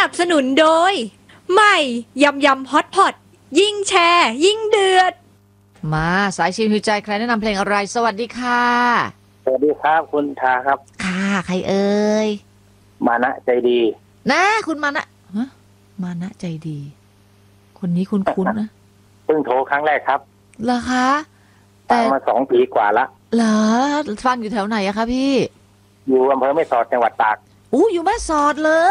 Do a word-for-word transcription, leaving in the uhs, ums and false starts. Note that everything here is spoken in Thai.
นับสนุนโดยใหม่ยำยำฮอตพอตยิ่งแชร์ยิ่งเดือดมาสายชิลหิวใจใครแนะนำเพลงอะไรสวัสดีค่ะสวัสดีครับคุณทาครับค่ะใครเอ่ยมานะใจดีนะคุณมานะฮะมานะใจดี คนนี้คุ้นๆ น, นะเพิ่งโทรครั้งแรกครับเหรอคะแต่มาสองปีกว่าละเหรอฟังอยู่แถวไหนอะคะพี่อยู่อำเภอแม่สอดจังหวัดตากอู้อยู่แม่สอดเลย